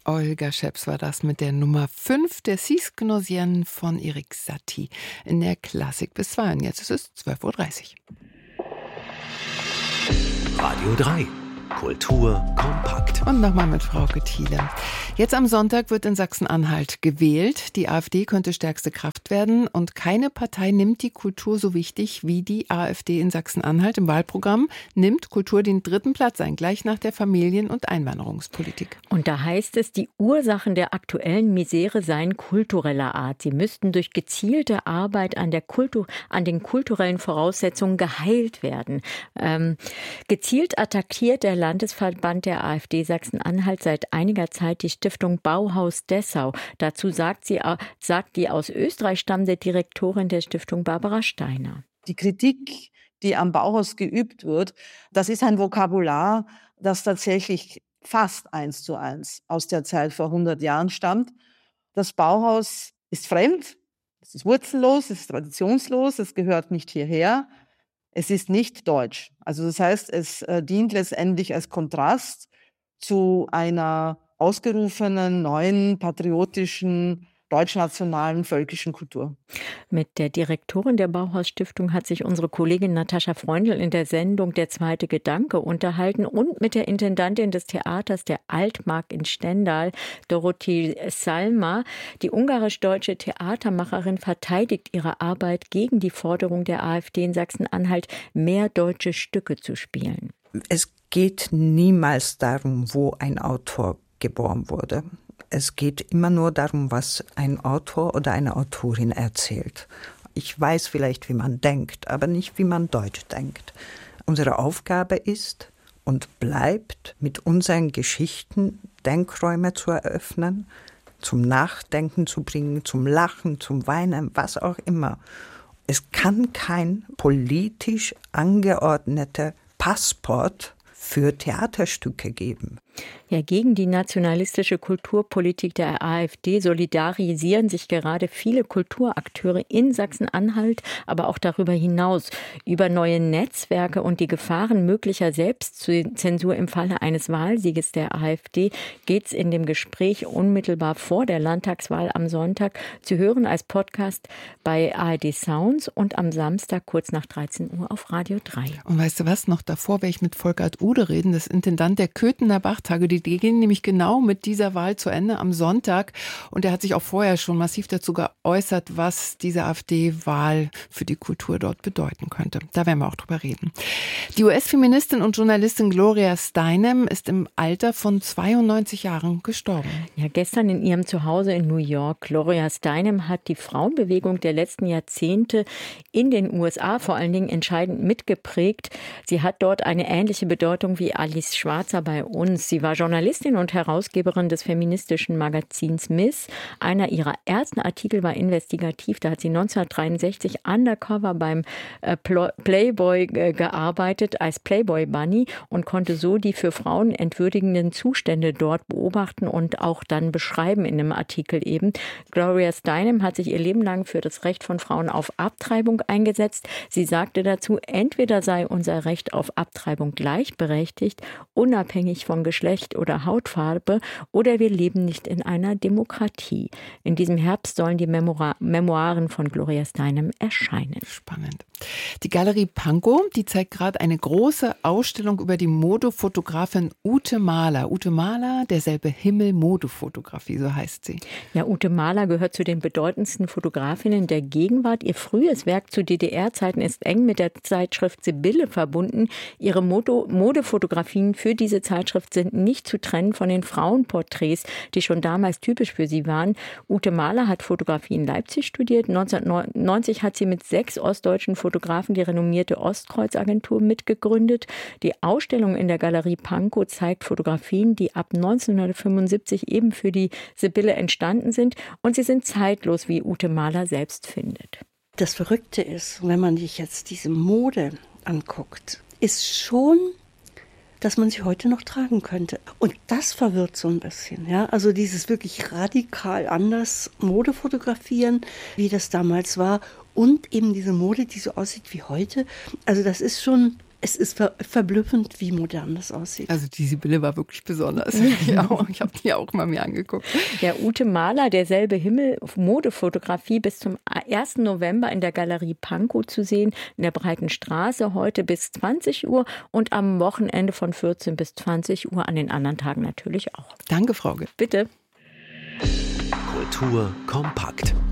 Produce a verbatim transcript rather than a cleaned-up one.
Olga Scheps war das mit der Nummer fünf der Six Gnossienne von Erik Satie in der Klassik bis zwei. Und jetzt ist es zwölf Uhr dreißig. Radio drei. Kultur kompakt. Und nochmal mit Frauke Thiele. Jetzt am Sonntag wird in Sachsen-Anhalt gewählt. Die AfD könnte stärkste Kraft werden. Und keine Partei nimmt die Kultur so wichtig wie die AfD in Sachsen-Anhalt. Im Wahlprogramm nimmt Kultur den dritten Platz ein, gleich nach der Familien- und Einwanderungspolitik. Und da heißt es, die Ursachen der aktuellen Misere seien kultureller Art. Sie müssten durch gezielte Arbeit an, der Kultur, an den kulturellen Voraussetzungen geheilt werden. Ähm, gezielt attackiert der Landesverband der AfD Sachsen-Anhalt seit einiger Zeit die Stiftung Bauhaus Dessau. Dazu sagt sie, sagt die aus Österreich stammende Direktorin der Stiftung Barbara Steiner. Die Kritik, die am Bauhaus geübt wird, das ist ein Vokabular, das tatsächlich fast eins zu eins aus der Zeit vor hundert Jahren stammt. Das Bauhaus ist fremd, es ist wurzellos, es ist traditionslos, es gehört nicht hierher. Es ist nicht deutsch. Also das heißt, es äh, dient letztendlich als Kontrast zu einer ausgerufenen, neuen, patriotischen, deutschnationalen, völkischen Kultur. Mit der Direktorin der Bauhaus-Stiftung hat sich unsere Kollegin Natascha Freundl in der Sendung Der zweite Gedanke unterhalten und mit der Intendantin des Theaters der Altmark in Stendal, Dorothee Salma. Die ungarisch-deutsche Theatermacherin verteidigt ihre Arbeit gegen die Forderung der AfD in Sachsen-Anhalt, mehr deutsche Stücke zu spielen. Es geht niemals darum, wo ein Autor geboren wurde. Es geht immer nur darum, was ein Autor oder eine Autorin erzählt. Ich weiß vielleicht, wie man denkt, aber nicht, wie man Deutsch denkt. Unsere Aufgabe ist und bleibt, mit unseren Geschichten Denkräume zu eröffnen, zum Nachdenken zu bringen, zum Lachen, zum Weinen, was auch immer. Es kann kein politisch angeordneter Passport für Theaterstücke geben. Ja, gegen die nationalistische Kulturpolitik der AfD solidarisieren sich gerade viele Kulturakteure in Sachsen-Anhalt, aber auch darüber hinaus. Über neue Netzwerke und die Gefahren möglicher Selbstzensur im Falle eines Wahlsieges der AfD geht es in dem Gespräch unmittelbar vor der Landtagswahl am Sonntag zu hören als Podcast bei A R D Sounds und am Samstag kurz nach dreizehn Uhr auf Radio drei. Und weißt du was, noch davor werde ich mit Volkert Ude reden, das Intendant der Köthener Bachtage. Die gehen nämlich genau mit dieser Wahl zu Ende am Sonntag. Und er hat sich auch vorher schon massiv dazu geäußert, was diese AfD-Wahl für die Kultur dort bedeuten könnte. Da werden wir auch drüber reden. Die U S-Feministin und Journalistin Gloria Steinem ist im Alter von zweiundneunzig Jahren gestorben. Ja, gestern in ihrem Zuhause in New York. Gloria Steinem hat die Frauenbewegung der letzten Jahrzehnte in den U S A vor allen Dingen entscheidend mitgeprägt. Sie hat dort eine ähnliche Bedeutung wie Alice Schwarzer bei uns. Sie war Journalistin und Herausgeberin des feministischen Magazins Miss. Einer ihrer ersten Artikel war investigativ. Da hat sie neunzehnhundertdreiundsechzig undercover beim Playboy gearbeitet als Playboy Bunny und konnte so die für Frauen entwürdigenden Zustände dort beobachten und auch dann beschreiben in einem Artikel eben. Gloria Steinem hat sich ihr Leben lang für das Recht von Frauen auf Abtreibung eingesetzt. Sie sagte dazu, entweder sei unser Recht auf Abtreibung gleichberechtigt, unabhängig von Geschlecht oder Hautfarbe, oder wir leben nicht in einer Demokratie. In diesem Herbst sollen die Memora- Memoiren von Gloria Steinem erscheinen. Spannend. Die Galerie Pankow, die zeigt gerade eine große Ausstellung über die Modefotografin Ute Mahler. Ute Mahler, derselbe Himmel Modefotografie, so heißt sie. Ja, Ute Mahler gehört zu den bedeutendsten Fotografinnen der Gegenwart. Ihr frühes Werk zu D D R-Zeiten ist eng mit der Zeitschrift Sibylle verbunden. Ihre Modo- Modefotografien für diese Zeitschrift sind nicht zu trennen von den Frauenporträts, die schon damals typisch für sie waren. Ute Mahler hat Fotografie in Leipzig studiert. neunzehnhundertneunzig hat sie mit sechs ostdeutschen Fotografen die renommierte Ostkreuz-Agentur mitgegründet. Die Ausstellung in der Galerie Pankow zeigt Fotografien, die ab neunzehnhundertfünfundsiebzig eben für die Sibylle entstanden sind. Und sie sind zeitlos, wie Ute Mahler selbst findet. Das Verrückte ist, wenn man sich jetzt diese Mode anguckt, ist schon, dass man sie heute noch tragen könnte. Und das verwirrt so ein bisschen. Ja? Also dieses wirklich radikal anders Mode fotografieren, wie das damals war. Und eben diese Mode, die so aussieht wie heute. Also das ist schon Es ist ver verblüffend, wie modern das aussieht. Also die Sibylle war wirklich besonders. Ich, auch, ich habe die auch mal mir angeguckt. Ja, Ute Mahler, derselbe Himmel, Modefotografie bis zum ersten November in der Galerie Pankow zu sehen, in der Breiten Straße, heute bis zwanzig Uhr und am Wochenende von vierzehn bis zwanzig Uhr, an den anderen Tagen natürlich auch. Danke, Frauke. Bitte. Kultur kompakt.